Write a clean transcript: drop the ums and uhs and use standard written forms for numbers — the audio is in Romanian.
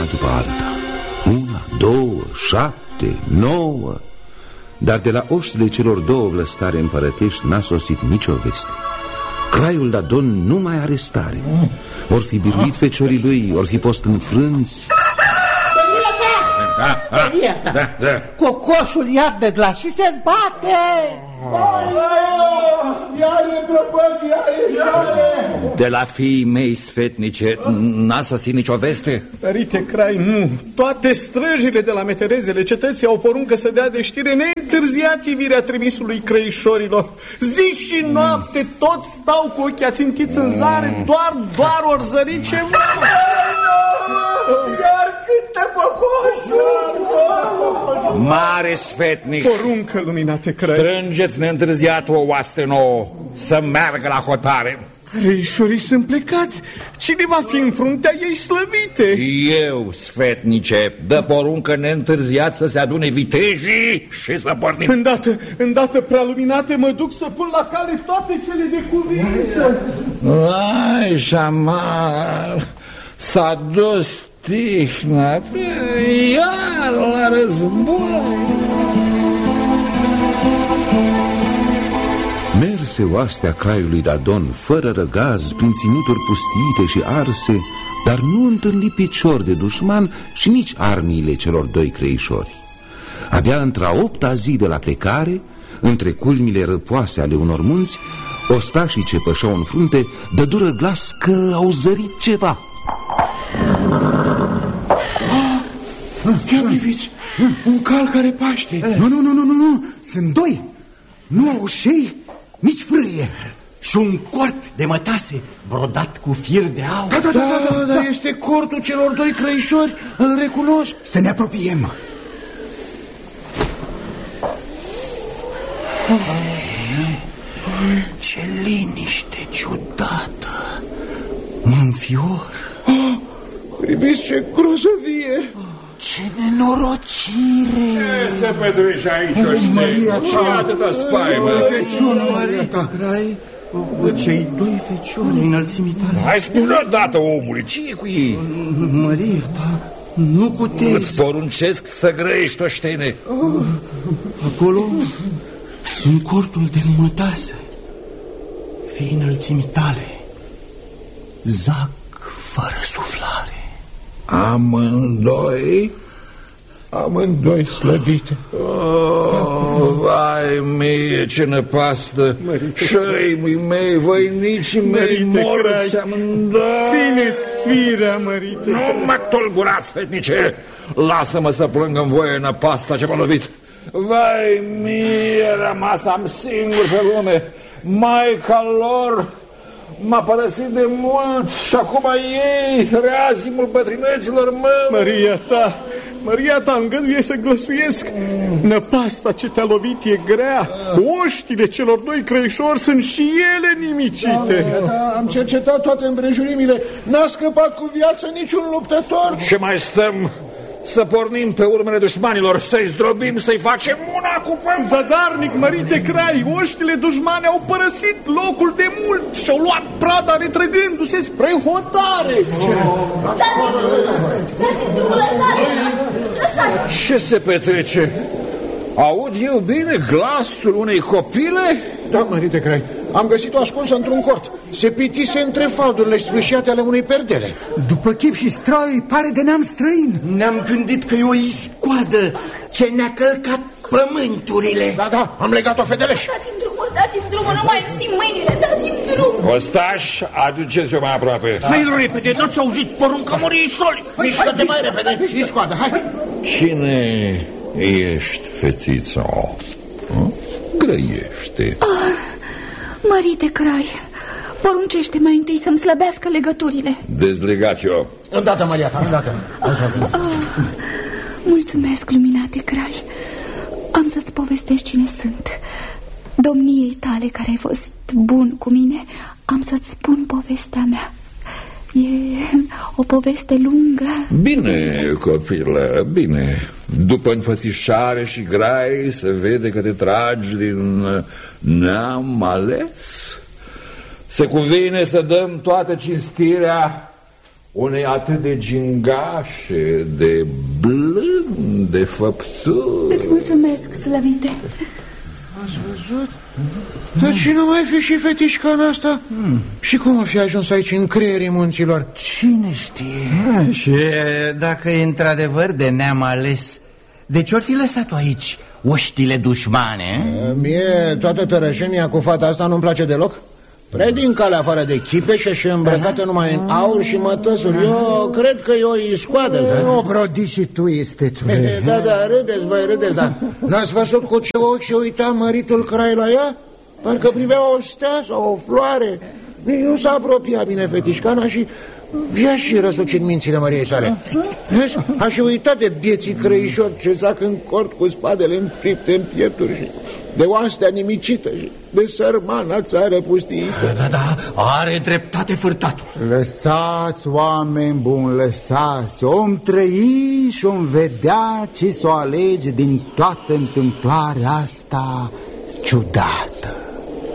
după alta. 1, 2, 7, 9. Dar de la oștile celor două vlăstare împărătești n-a sosit nicio veste. Craiul Dadon nu mai are stare. Or fi biruit feciorii lui, or fi fost înfrânți. Cocoșul iar de glas și se zbate. De la fiii mei sfetnice n-a sosit nicio veste? Părinte Crai, nu. Toate străjile de la meterezele cetății au poruncă să dea de știre neîntârziat ivirea trimisului crăișorilor. Zi și noapte toți stau cu ochii ațintiți în zare, doar ori zări ceva. Iar cântă cocoșul! Mare sfetnic! Poruncă, luminate Crai! Strângeți neîntârziat o oaste nouă să meargă la hotare. Crăișorii sunt plecați. Cine va fi în fruntea ei slăvite? Eu, sfetnice, dă poruncă neîntârziat să se adune vitejii și să pornim. Îndată, prealuminate, mă duc să pun la cale toate cele de cuvință. Ai, Jamar, s-a dus tihna, iar la război. Merse oastea craiului Dadon fără răgaz, prin ținuturi pustiite și arse, dar nu întâlni picior de dușman și nici armiile celor doi creișori. Abia într-a 8-a zi de la plecare, între culmile răpoase ale unor munți, ostașii ce pășeau în frunte dădură glas că au zărit ceva. Ia priviți, un cal care paște. Nu, sunt doi. Nu au șei, nici frâie. Și un cort de mătase brodat cu fir de aur. Da, este cortul celor doi crăișori, îl recunosc. Să ne apropiem. Ce liniște ciudată. Mă înfior. Priviți ce grozăvie. Ce nenorocire. Ce se petrece aici, oștei? Și atâta spaimă. Marita, Crai, cei doi feciori înălțimii tale. Hai, spune odată, omule, ce e cu ei? Marita, nu puteți. Îți poruncesc să grăiești, oștene. Acolo, în cortul de mătase, fii înălțimii tale, zac fără suflare. Amândoi? Amândoi slăvite. Vai mie, ce năpastă! Șăimii mei, voinicii mei, morți amândoi! Țineți firea, mărite! Nu mă tulburați, fetnice! Lasă-mă să plâng în voie năpasta ce m-a lovit! Vai mie, rămas am singur pe lume! Maica lor m-a părăsit de mult și acum ei, reazimul bătrâneților mă... Maria ta, îngăduie să glăsuiesc. Năpasta ce te-a lovit e grea. Oștile celor doi crăișori sunt și ele nimicite. Da, am cercetat toate împrejurimile. N-a scăpat cu viață niciun luptător. Ce mai stăm? Să pornim pe urmele dușmanilor, să-i zdrobim, să-i facem una cu fămă. Zadarnic, mărite Crai, oștile dușmane au părăsit locul de mult și-au luat prada retrăgându-se spre hotare. Ce se petrece? Aud eu bine glasul unei copile? Da, mărite Crai, am găsit-o ascunsă într-un cort. Se pitise între faldurile sfâșiate ale unei perdele. După chip și stroi, pare de neam străin. Ne-am gândit că e o iscoadă ce ne-a călcat pământurile. Da, am legat-o fedeleș. Dați-mi drumul, nu mai simt mâinile, dați-mi drumul. Ostaș, aduceți-o mai aproape. Mai repede, nu-ți auziți porunca moriei soli. Mișcă-te mai repede, iscoadă, hai. Cine ești, fetița? Grăiește. Mărite Crai, poruncește mai întâi să-mi slăbească legăturile. Dezlegați-o. Îndată, Maria ta, îndată. Mulțumesc, luminate Crai. Am să-ți povestesc cine sunt. Domniei tale care ai fost bun cu mine, am să-ți spun povestea mea. E o poveste lungă. Bine, copilă, bine. După înfățișare și grai se vede că te tragi din neam ales. Se cuvine să dăm toată cinstirea unei atât de gingașe, de blânde făpturi. Îți mulțumesc, slăvite. Ați văzut? Dar cine mai fi și fetișcana asta? Și cum o fi ajuns aici în creierii munților? Cine știe? Și dacă e într-adevăr de neam ales, de ce ori fi lăsat-o aici oștile dușmane? Mie toată tărășenia cu fata asta nu-mi place deloc. Prea din calea afară de chipeșă și îmbrăcată numai în aur și mătăsuri. Eu cred că e o iscoadă. O brodi și tu, istețule. Da, râdeți, voi râdeți, dar n-ați văzut cu ce ochi se uita măritul Crai la ea? Parcă privea o stea sau o floare. Nu s-a apropiat bine fetișcana și i-a și răsucit mințile Măriei sale. Vezi? A și uitat de bieții crăișori ce zac în cort cu spadele înfripte în piepturi și de oastea nimicită și de sărmana țară pustiită. Da, are dreptate fârtatul. Lăsați, oameni buni, lăsați. Om trăi și om vedea ce s-o alege din toată întâmplarea asta ciudată.